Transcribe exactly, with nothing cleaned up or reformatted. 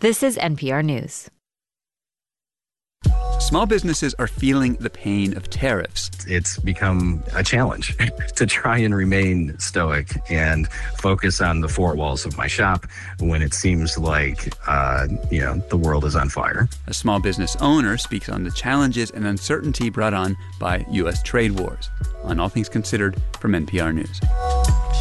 This is N P R News. Small businesses are feeling the pain of tariffs. It's become a challenge to try and remain stoic and focus on the four walls of my shop when it seems like, uh, you know, the world is on fire. A small business owner speaks on the challenges and uncertainty brought on by U S trade wars. On All Things Considered from N P R News.